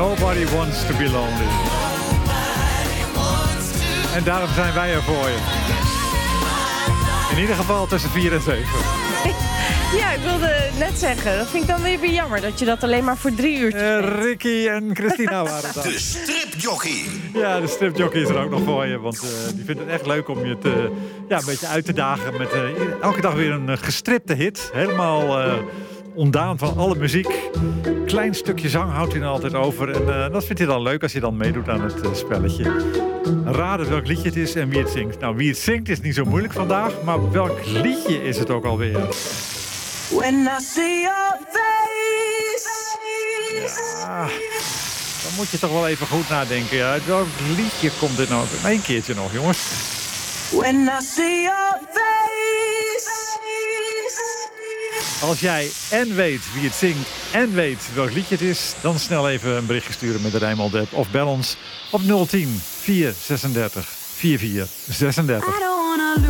Nobody wants to be lonely. En daarom zijn wij er voor je. In ieder geval tussen 4 en 7. Ja, ik wilde net zeggen, dat vind ik dan weer jammer dat je dat alleen maar voor 3 uur. Ricky en Christina waren dat. De stripjockey. Ja, de stripjockey is er ook nog voor je. Want die vindt het echt leuk om je een beetje uit te dagen. Met elke dag weer een gestripte hit. Helemaal ontdaan van alle muziek. Klein stukje zang houdt hij er altijd over. En dat vindt hij dan leuk als je dan meedoet aan het spelletje. Raden welk liedje het is en wie het zingt. Nou, wie het zingt is niet zo moeilijk vandaag. Maar welk liedje is het ook alweer? When I see your face. Ja, dan moet je toch wel even goed nadenken. Ja. Welk liedje komt dit nou? Eén keertje nog, jongens. When I see your face. Als jij en weet wie het zingt en weet welk liedje het is... dan snel even een berichtje sturen met de Rijnmond-app of bel ons op 010 436 4436.